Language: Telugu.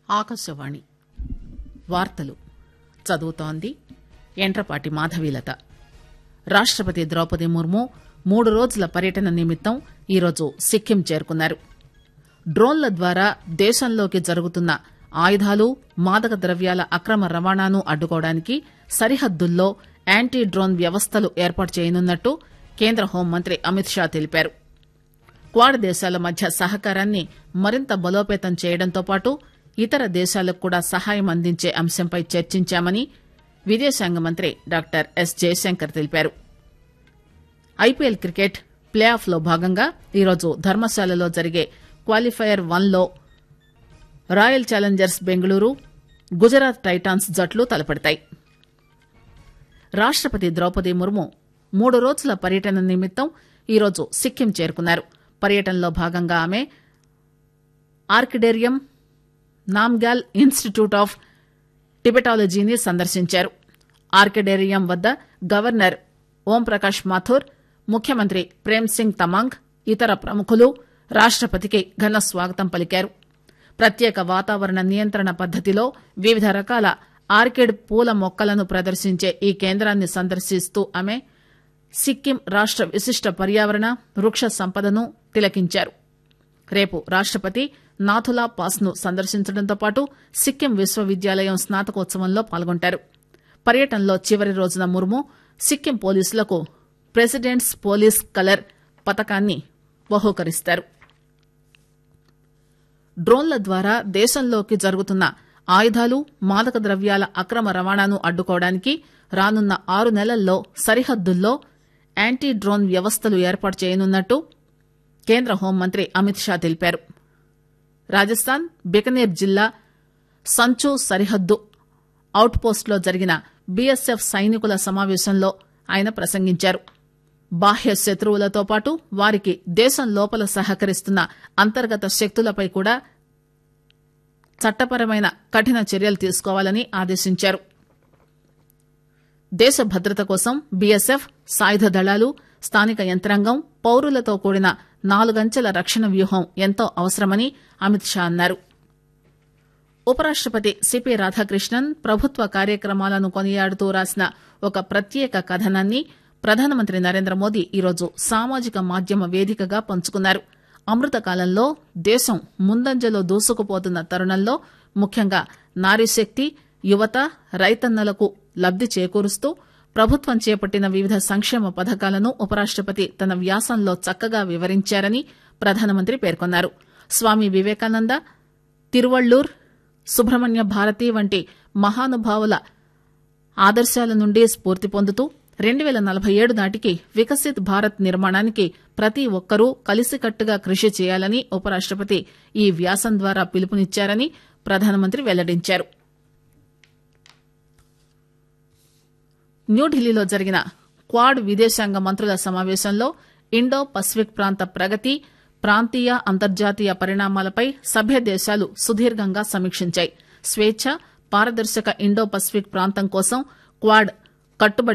ఆకాశవాణి వార్తలు చదువుతోంది ఎంట్రపాటి మాధవీలత. రాష్టపతి ద్రౌపది ముర్ము 3 రోజుల పర్యటన నిమిత్తం ఈరోజు సిక్కిం చేరుకున్నారు. డ్రోన్ల ద్వారా దేశంలోకి జరుగుతున్న ఆయుధాలు, మాదక ద్రవ్యాల అక్రమ రవాణాను అడ్డుకోవడానికి సరిహద్దుల్లో యాంటీ డ్రోన్ వ్యవస్థలు ఏర్పాటు చేయనున్నట్టు కేంద్ర హోంమంత్రి అమిత్ షా తెలిపారు. క్వాడ్ దేశాల మధ్య సహకారాన్ని మరింత బలోపేతం చేయడంతో పాటు ఇతర దేశాలకు కూడా సహాయం అందించే అంశంపై చర్చించామని విదేశాంగ మంత్రి డాక్టర్ ఎస్ జయశంకర్ తెలిపారు. ఐపీఎల్ క్రికెట్ ప్లే ఆఫ్ లో భాగంగా ఈరోజు ధర్మశాలలో జరిగే qualifier 1లో royal Challengers Bengaluru, Gujarat Titans జట్లు తలపడతాయి. రాష్టపతి ద్రౌపది ముర్ము 3 రోజుల పర్యటన నిమిత్తం ఈరోజు సిక్కిం చేరుకున్నారు. పర్యటనలో భాగంగా ఆమె ఆర్కిడేరియం, నామ్గ్యాల్ ఇన్స్టిట్యూట్ ఆఫ్ టిబెటాలజీని సందర్శించారు. ఆర్కిడేరియం వద్ద గవర్నర్ ఓంప్రకాష్ మాథూర్, ముఖ్యమంత్రి ప్రేమ్ సింగ్ తమాంగ్, ఇతర ప్రముఖులు రాష్టపతికి ఘన స్వాగతం పలికారు. ప్రత్యేక వాతావరణ నియంత్రణ పద్దతిలో వివిధ రకాల ఆర్కిడ్ పూల మొక్కలను ప్రదర్శించే ఈ కేంద్రాన్ని సందర్శిస్తూ ఆమె సిక్కిం రాష్ట విశిష్ట పర్యావరణ, వృక్ష సంపదను తిలకించారు. రేపు రాష్టపతి నాథులా పాస్ ను సందర్శించడంతో పాటు సిక్కిం విశ్వవిద్యాలయం స్నాతకోత్సవంలో పాల్గొంటారు. పర్యటనలో చివరి రోజున ముర్ము సిక్కిం పోలీసులకు ప్రెసిడెంట్స్ పోలీస్ కలర్ పతకాన్ని బహూకరిస్తారు. డ్రోన్ల ద్వారా దేశంలోకి జరుగుతున్న ఆయుధాలు, మాదక ద్రవ్యాల అక్రమ రవాణాను అడ్డుకోవడానికి రానున్న 6 నెలల్లో సరిహద్దుల్లో యాంటీ డ్రోన్ వ్యవస్థలు ఏర్పాటు చేయనున్నట్టు కేంద్ర హోంమంత్రి అమిత్ షా తెలిపారు. రాజస్థాన్ బికనేర్ జిల్లా సంచు సరిహద్దు అవుట్ పోస్ట్ లో జరిగిన బీఎస్ఎఫ్ సైనికుల సమావేశంలో ఆయన ప్రసంగించారు. బాహ్య శత్రువులతో పాటు వారికి దేశం లోపల సహకరిస్తున్న అంతర్గత శక్తులపై కూడా చట్టపరమైన కఠిన చర్యలు తీసుకోవాలని ఆదేశించారు. దేశ భద్రత కోసం బీఎస్ఎఫ్, సాయుధ దళాలు, స్థానిక యంత్రాంగం, పౌరులతో కూడిన 4 అంచెల రక్షణ వ్యూహం ఎంతో అవసరమని అమిత్ షా అన్నారు. ఉపరాష్టపతి సిపి రాధాకృష్ణన్ ప్రభుత్వ కార్యక్రమాలను కొనియాడుతూ రాసిన ఒక ప్రత్యేక కథనాన్ని ప్రధానమంత్రి నరేంద్ర మోదీ ఈరోజు సామాజిక మాధ్యమ వేదికగా పంచుకున్నారు. అమృతకాలంలో దేశం ముందంజలో దూసుకుపోతున్న తరుణంలో ముఖ్యంగా నారీశక్తి, యువత, రైతన్నలకు లబ్ది చేకూరుస్తూ ప్రభుత్వం చేపట్టిన వివిధ సంక్షేమ పథకాలను ఉపరాష్టపతి తన వ్యాసంలో చక్కగా వివరించారని ప్రధానమంత్రి పేర్కొన్నారు. స్వామి వివేకానంద, తిరువళ్లూర్, సుబ్రహ్మణ్య భారతి వంటి మహానుభావుల ఆదర్శాల నుండి స్ఫూర్తి పొందుతూ 2047 నాటికి వికసిత్ భారత్ నిర్మాణానికి ప్రతి ఒక్కరూ కలిసికట్టుగా కృషి చేయాలని ఉపరాష్టపతి ఈ వ్యాసం ద్వారా పిలుపునిచ్చారని ప్రధానమంత్రి వెల్లడించారు. న్యూఢిల్లీలో జరిగిన క్వాడ్ విదేశాంగ మంత్రుల సమావేశంలో ఇండో పసిఫిక్ ప్రాంత ప్రగతి, ప్రాంతీయ, అంతర్జాతీయ పరిణామాలపై సభ్య దేశాలు సుదీర్ఘంగా సమీక్షించాయి. స్వేచ్ఛ, పారదర్శక ఇండో పసిఫిక్ ప్రాంతం కోసం క్వాడ్ కట్టుబడి